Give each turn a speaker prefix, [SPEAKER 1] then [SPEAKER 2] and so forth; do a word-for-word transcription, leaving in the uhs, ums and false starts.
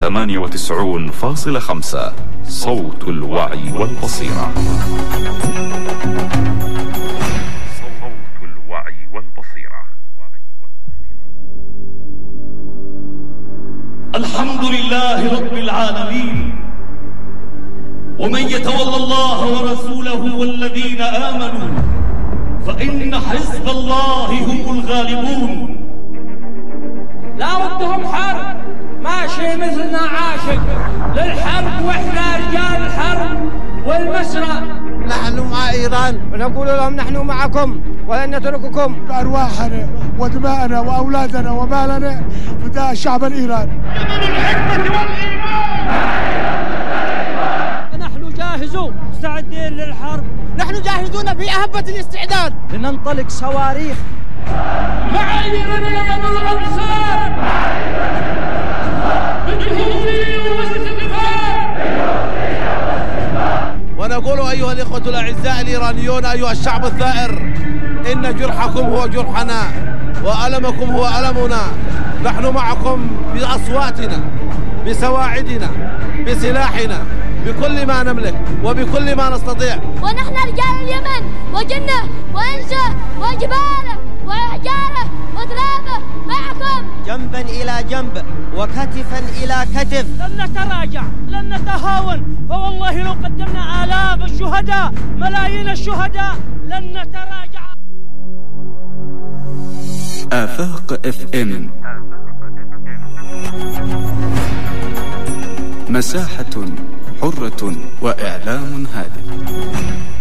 [SPEAKER 1] ثمانية وتسعون فاصلة خمسة صوت الوعي والبصيرة. صوت الوعي والبصيرة.
[SPEAKER 2] الحمد لله رب العالمين. ومن يتولى الله ورسوله والذين آمنوا فإن حزب الله هم الغالبون.
[SPEAKER 3] لا ودهم حرب، ماشي مثلنا عاشق للحرب، واحنا رجال الحرب والمسرى.
[SPEAKER 4] نحن مع إيران ونقول لهم نحن معكم ولن نترككم.
[SPEAKER 5] أرواحنا ودماءنا وأولادنا ومالنا فداء الشعب الإيراني.
[SPEAKER 6] يمن الحكمة والإيمان.
[SPEAKER 3] نحن جاهزون مستعدين للحرب.
[SPEAKER 4] نحن جاهزون بأهبة الاستعداد
[SPEAKER 3] لننطلق صواريخ.
[SPEAKER 6] مع إيران يمن الأنصار بالهوية والاستقرار.
[SPEAKER 4] ونقول أيها الإخوة الأعزاء الإيرانيون، أيها الشعب الثائر، إن جرحكم هو جرحنا وألمكم هو ألمنا. نحن معكم بأصواتنا، بسواعدنا، بسلاحنا، بكل ما نملك وبكل ما نستطيع.
[SPEAKER 7] ونحن رجال اليمن وجنة وإنسة وجباله وحجارة وترابة معكم
[SPEAKER 4] جنبا إلى جنب وكتفا إلى كتف.
[SPEAKER 3] لن نتراجع، لن نتهاون، فوالله لو قدمنا آلاف الشهداء، ملايين الشهداء، لن نتراجع.
[SPEAKER 1] آفاق اف ام، مساحة حرة وإعلام هادف.